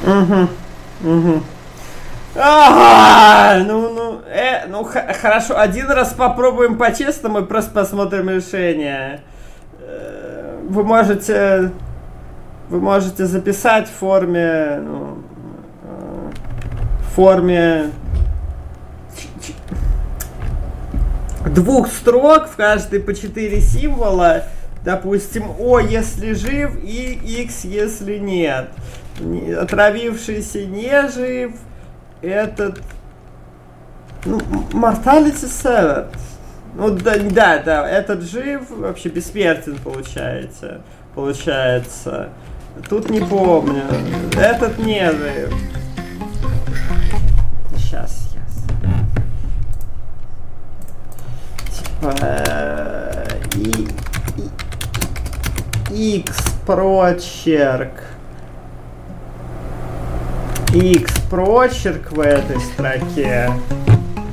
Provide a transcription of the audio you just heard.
Угу. Угу. Ага, хорошо, один раз попробуем по-честному и просто посмотрим решение. Вы можете записать в форме 2 строк, в каждой по 4 символа. Допустим, О, если жив, и X, если нет. Отравившийся не жив. Этот... Mortality 7. Да, этот жив, вообще бессмертен получается. Тут не помню. Этот не жив. Сейчас. Типа... X прочерк в этой строке.